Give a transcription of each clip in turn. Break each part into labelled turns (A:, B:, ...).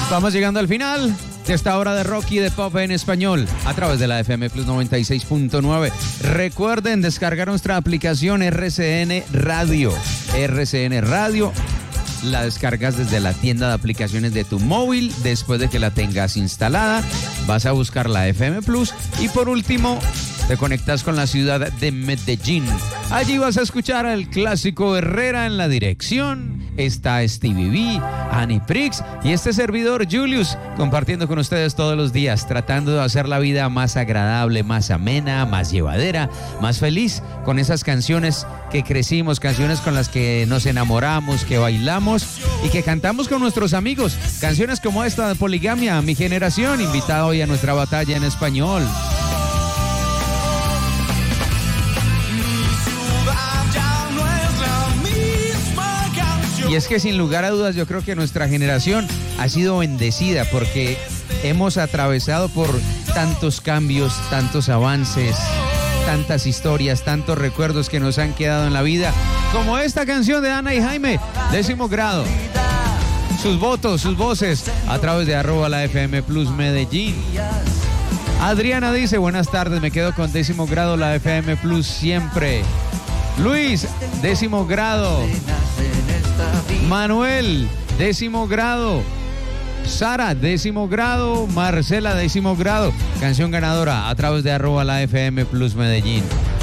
A: Vamos llegando al final de esta hora de rock y de pop en español a través de la FM Plus 96.9. Recuerden descargar nuestra aplicación RCN Radio. RCN Radio. La descargas desde la tienda de aplicaciones de tu móvil. Después de que la tengas instalada, vas a buscar la FM Plus. Y por último, te conectas con la ciudad de Medellín. Allí vas a escuchar al clásico Herrera en la dirección. Está Stevie B, Annie Prix y este servidor Julius, compartiendo con ustedes todos los días, tratando de hacer la vida más agradable, más amena, más llevadera, más feliz, con esas canciones que crecimos, canciones con las que nos enamoramos, que bailamos y que cantamos con nuestros amigos. Canciones como esta de Poligamia, Mi Generación, invitada hoy a nuestra batalla en español. Y es que sin lugar a dudas yo creo que nuestra generación ha sido bendecida porque hemos atravesado por tantos cambios, tantos avances, tantas historias, tantos recuerdos que nos han quedado en la vida, como esta canción de Ana y Jaime, 10º grado. Sus votos, sus voces a través de @ la FM Plus Medellín. Adriana dice, buenas tardes, me quedo con 10º grado, la FM Plus siempre. Luis, 10º grado. Manuel, 10º grado. Sara, 10º grado. Marcela, 10º grado. Canción ganadora a través de @ la FM Plus Medellín.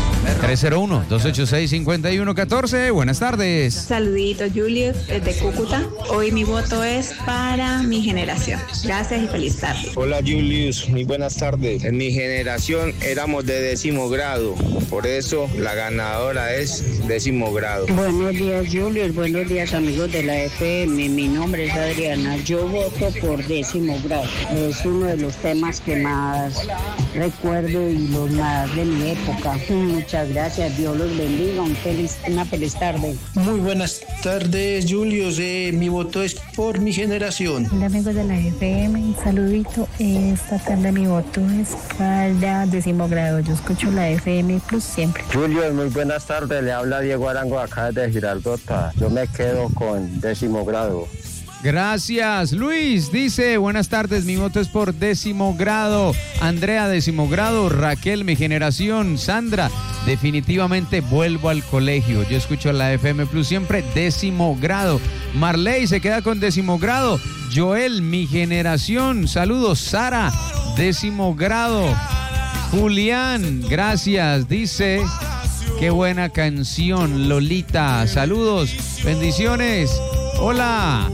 A: 301-286-5114. Buenas tardes.
B: Saluditos, Julius, desde Cúcuta. Hoy mi voto es para Mi Generación. Gracias y feliz tarde.
C: Hola, Julius, muy buenas tardes. En Mi Generación éramos de 10º grado, por eso la ganadora es 10º grado.
D: Buenos días, Julius. Buenos días, amigos de la FM. Mi nombre es Adriana. Yo voto por 10º grado. Es uno de los temas que más recuerdo y los más de mi época. Muchas gracias, Dios los bendiga, una feliz tarde.
E: Muy buenas tardes, Julius, mi voto es por Mi Generación.
F: Hola, amigos de la FM, un saludito. Esta tarde mi voto es para 10º grado. Yo escucho la FM Plus siempre.
G: Julius, muy buenas tardes, le habla Diego Arango acá de Girardota. Yo me quedo con 10º grado.
A: Gracias. Luis dice, buenas tardes, mi voto es por 10º grado. Andrea, 10º grado. Raquel, Mi Generación. Sandra, definitivamente vuelvo al colegio. Yo escucho la FM Plus siempre, 10º grado. Marley se queda con 10º grado. Joel, Mi Generación. Saludos. Sara, 10º grado. Julián, gracias. Dice, qué buena canción. Lolita, saludos. Bendiciones. Hola,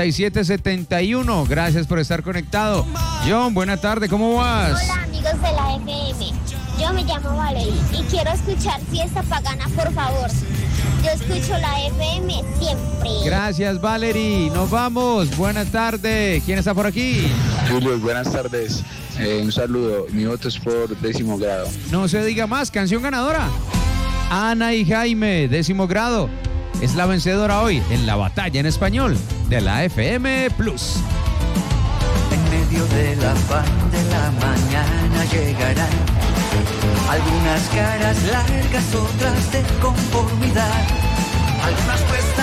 A: 3771, gracias por estar conectado. John, buena tarde, ¿cómo vas?
H: Hola, amigos de la FM. Yo me llamo Valerie y quiero escuchar Fiesta Pagana, por favor. Yo escucho la FM siempre.
A: Gracias, Valerie. Nos vamos. Buenas tardes. ¿Quién está por aquí?
I: Julius, buenas tardes. Un saludo. Mi voto es por 10º grado.
A: No se diga más. Canción ganadora. Ana y Jaime, 10º grado. Es la vencedora hoy en la batalla en español de la FM Plus.
J: En medio de la paz de la mañana llegarán algunas caras largas, otras de conformidad, algunas cuestas